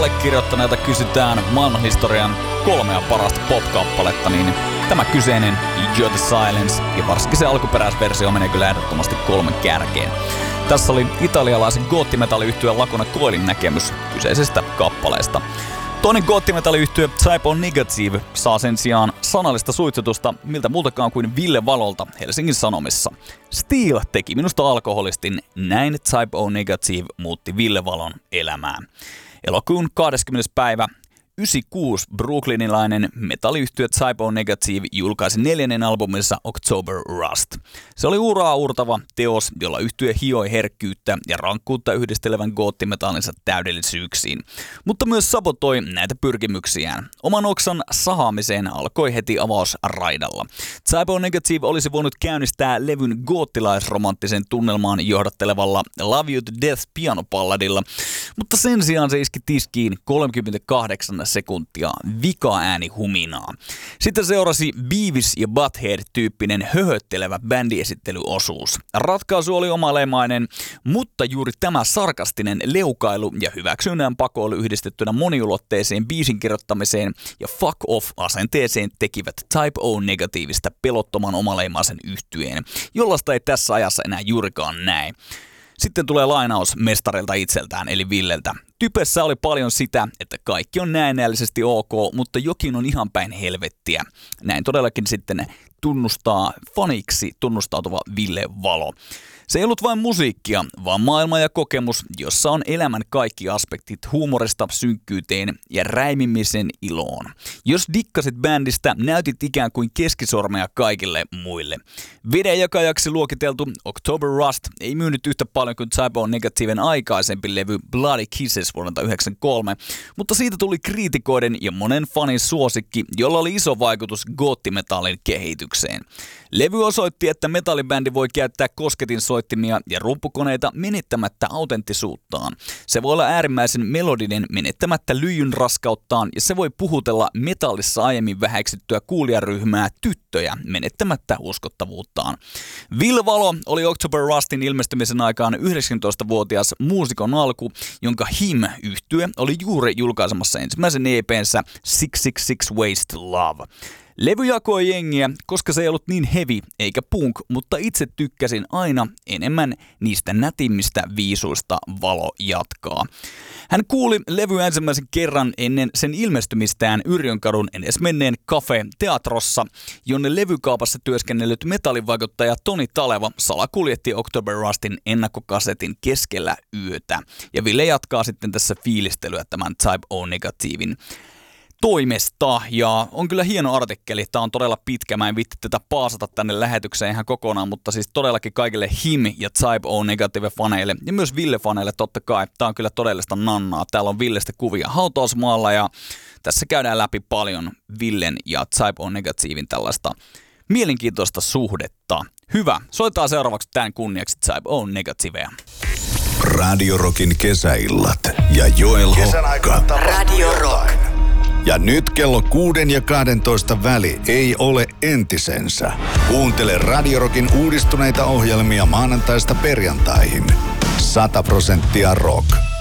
Allekirjoittaneelta kysytään maailmanhistorian 3 parasta pop-kappaletta, niin tämä kyseinen Enjoy the Silence ja varsinkin se alkuperäisversio menee kyllä ehdottomasti 3 kärkeen. Tässä oli italialaisen goottimetalliyhtyeen Lacuna Coilin näkemys kyseisestä kappaleesta. Toinen goottimetalliyhtye Type O Negative saa sen sijaan sanallista suitsutusta miltä muutakaan kuin Ville Valolta Helsingin Sanomissa. Steel teki minusta alkoholistin, näin Type O Negative muutti Ville Valon elämää. Elokuun 20. päivä 96 brooklynilainen metalliyhtye Type O Negative julkaisi 4. albuminsa October Rust. Se oli uraa uurtava teos, jolla yhtye hioi herkkyyttä ja rankkuutta yhdistelevän goottimetallinsa täydellisyyksiin, mutta myös sabotoi näitä pyrkimyksiään. Oman oksan sahaamiseen alkoi heti avausraidalla. Type O Negative olisi voinut käynnistää levyn goottilaisromanttisen tunnelmaan johdattelevalla Love You to Death pianopalladilla, mutta sen sijaan se iski tiskiin 38 sekuntia vika-ääni huminaa. Sitten seurasi Beavis ja Butthead-tyyppinen höhöttelevä bändiesittelyosuus. Ratkaisu oli omaleimainen, mutta juuri tämä sarkastinen leukailu ja hyväksynnän pakoilu yhdistettynä moniulotteiseen biisin kirjoittamiseen ja fuck off-asenteeseen tekivät Type O Negatiivista pelottoman omaleimaisen yhtyeen, jollaista ei tässä ajassa enää juurikaan näe. Sitten tulee lainaus mestarilta itseltään, eli Villeltä. Typessä oli paljon sitä, että kaikki on näennäisesti ok, mutta jokin on ihan päin helvettiä. Näin todellakin sitten tunnustaa faniksi tunnustautuva Ville Valo. Se ei ollut vain musiikkia, vaan maailma ja kokemus, jossa on elämän kaikki aspektit huumorista synkkyyteen ja räimimisen iloon. Jos dikkasit bändistä, näytit ikään kuin keskisormea kaikille muille. Vedenjakajaksi luokiteltu October Rust ei myynyt yhtä paljon kuin Type O Negativen aikaisempi levy Bloody Kisses vuodelta 1993, mutta siitä tuli kriitikoiden ja monen fanin suosikki, jolla oli iso vaikutus goottimetallin kehitykseen. Levy osoitti, että metallibändi voi käyttää kosketin soittimia ja rumpukoneita menettämättä autenttisuuttaan. Se voi olla äärimmäisen melodinen menettämättä lyijyn raskauttaan ja se voi puhutella metallissa aiemmin väheksyttyä kuulijaryhmää tyttöjä menettämättä uskottavuuttaan. Ville Valo oli October Rustin ilmestymisen aikaan 19-vuotias muusikon alku, jonka Him-yhtye oli juuri julkaisemassa ensimmäisen EP:nsä 666 Ways to Love. Levy jakoi jengiä, koska se ei ollut niin heavy eikä punk, mutta itse tykkäsin aina enemmän niistä nätimmistä viisuista, Valo jatkaa. Hän kuuli levy ensimmäisen kerran ennen sen ilmestymistään Yrjönkadun edesmenneen Cafe Teatrossa, jonne levykaupassa työskennellyt metallivaikuttaja Toni Taleva salakuljetti October Rustin ennakkokasetin keskellä yötä. Ja Ville jatkaa sitten tässä fiilistelyä tämän Type O Negatiivin toimesta, ja on kyllä hieno artikkeli. Tämä on todella pitkä, mä en viitti tätä paasata tänne lähetykseen ihan kokonaan, mutta siis todellakin kaikille Him ja Type O Negative-faneille ja myös Ville-faneille totta kai. Tämä on kyllä todellista nannaa. Täällä on Villestä kuvia hautausmaalla ja tässä käydään läpi paljon Villen ja Type O Negatiivin tällaista mielenkiintoista suhdetta. Hyvä, soitetaan seuraavaksi tämän kunniaksi Type O Negativea. Radio Rockin kesäillat ja Joel Hokka. Radio Rock. Ja nyt kello 6 ja 12 väli ei ole entisensä. Kuuntele Radio Rockin uudistuneita ohjelmia maanantaista perjantaihin. 100% rock.